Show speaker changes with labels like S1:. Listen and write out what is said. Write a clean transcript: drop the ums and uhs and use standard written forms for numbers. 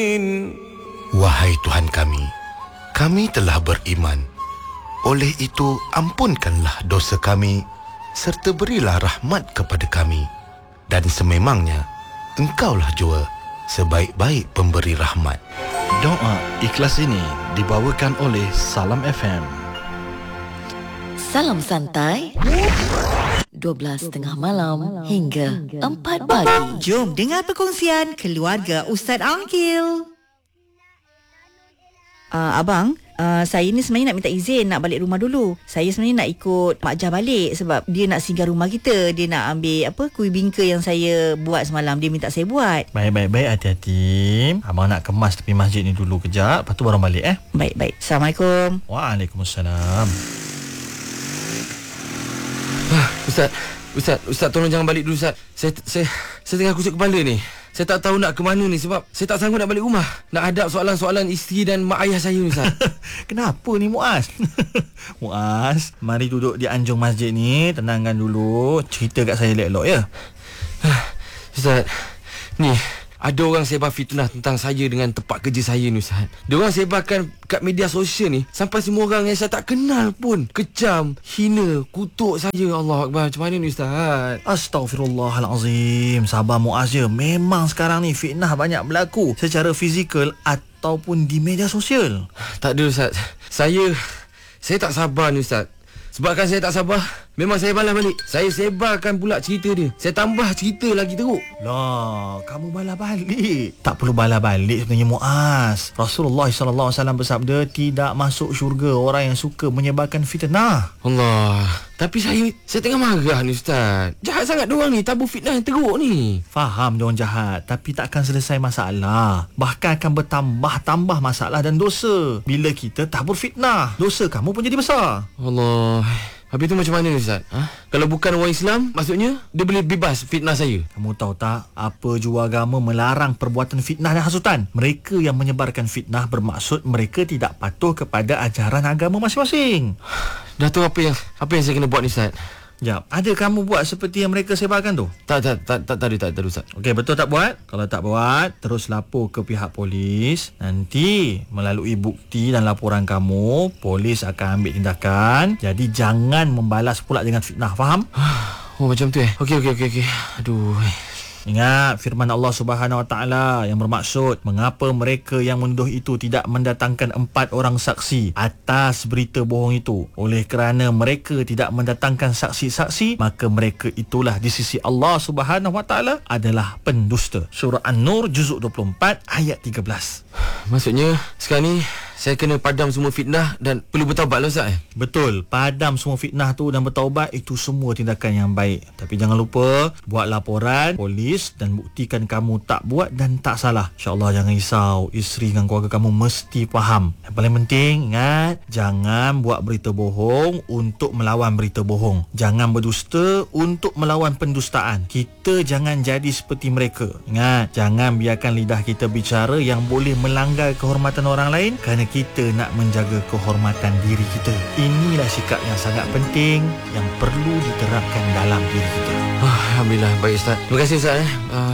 S1: Wahai Tuhan kami telah beriman. Oleh itu, ampunkanlah dosa kami serta berilah rahmat kepada kami. Dan sememangnya, Engkaulah jua sebaik-baik pemberi rahmat.
S2: Doa ikhlas ini dibawakan oleh Salam FM.
S3: Salam santai 12.30 malam hingga 4 pagi.
S4: Jom dengar perkongsian keluarga Ustaz Angkil. Abang, saya ni sebenarnya nak minta izin nak balik rumah dulu. Saya sebenarnya nak ikut Mak Jah balik sebab dia nak singgah rumah kita. Dia nak ambil kuih bingka yang saya buat semalam. Dia minta saya buat.
S2: Baik, hati-hati. Abang nak kemas tepi masjid ni dulu kejap, lepas tu baru balik.
S4: Baik. Assalamualaikum.
S2: Waalaikumsalam.
S5: Ustaz tolong jangan balik dulu Ustaz. Saya tengah kusut kepala ni. Saya tak tahu nak ke mana ni sebab saya tak sanggup nak balik rumah. Nak hadap soalan-soalan isteri dan mak ayah saya ni Ustaz.
S2: Kenapa ni Muaz? Muaz, mari duduk di anjung masjid ni, tenangkan dulu, cerita kat saya elok-elok ya.
S5: Ustaz, ni ada orang sebar fitnah tentang saya dengan tempat kerja saya ni Ustaz. Diorang sebarkan kat media sosial ni sampai semua orang yang saya tak kenal pun kecam, hina, kutuk saya. Allah Akbar. Macam mana ni Ustaz?
S2: Astaghfirullahalazim. Sabar Muaz je. Memang sekarang ni fitnah banyak berlaku secara fizikal ataupun di media sosial.
S5: Tak ada Ustaz. Saya tak sabar ni Ustaz. Sebabkan saya tak sabar, memang saya balas balik. Saya sebarkan pula cerita dia. Saya tambah cerita lagi teruk.
S2: Lah, kamu balas balik. Tak perlu balas balik sebenarnya Muaz. Rasulullah SAW bersabda, tidak masuk syurga orang yang suka menyebarkan fitnah.
S5: Allah. Tapi saya tengah marah ni Ustaz. Jahat sangat diorang ni, tabur fitnah yang teruk ni.
S2: Faham diorang jahat, tapi tak akan selesai masalah. Bahkan akan bertambah-tambah masalah dan dosa. Bila kita tabur fitnah, dosa kamu pun jadi besar.
S5: Allah. Habis tu macam mana ni Ustaz? Kalau bukan orang Islam, maksudnya dia boleh bebas fitnah saya?
S2: Kamu tahu tak, apa jua agama melarang perbuatan fitnah dan hasutan. Mereka yang menyebarkan fitnah bermaksud mereka tidak patuh kepada ajaran agama masing-masing.
S5: Dah tahu apa yang saya kena buat ni Ustaz?
S2: Jap, ada kamu buat seperti yang mereka sebarkan tu?
S5: Tak ada Ustaz.
S2: Okey, betul tak buat? Kalau tak buat, terus lapor ke pihak polis. Nanti melalui bukti dan laporan kamu, polis akan ambil tindakan. Jadi jangan membalas pula dengan fitnah, faham?
S5: Oh, macam tu Okey. Aduh.
S2: Ingat firman Allah Subhanahu Wa Taala yang bermaksud mengapa mereka yang menuduh itu tidak mendatangkan 4 orang saksi atas berita bohong itu. Oleh kerana mereka tidak mendatangkan saksi-saksi, maka mereka itulah di sisi Allah Subhanahu Wa Taala adalah pendusta. Surah An-Nur juzuk 24 ayat 13.
S5: Maksudnya sekarang ni saya kena padam semua fitnah dan perlu bertaubat lah Ustaz.
S2: Betul, padam semua fitnah tu dan bertaubat, itu semua tindakan yang baik. Tapi jangan lupa buat laporan polis dan buktikan kamu tak buat dan tak salah. InsyaAllah jangan risau, isteri dan keluarga kamu mesti faham. Yang paling penting, ingat, jangan buat berita bohong untuk melawan berita bohong. Jangan berdusta untuk melawan pendustaan. Kita jangan jadi seperti mereka. Ingat, jangan biarkan lidah kita bicara yang boleh melanggar kehormatan orang lain kerana kita nak menjaga kehormatan diri kita. Inilah sikap yang sangat penting yang perlu diterapkan dalam diri kita.
S5: Alhamdulillah. Baik Ustaz. Terima kasih Ustaz.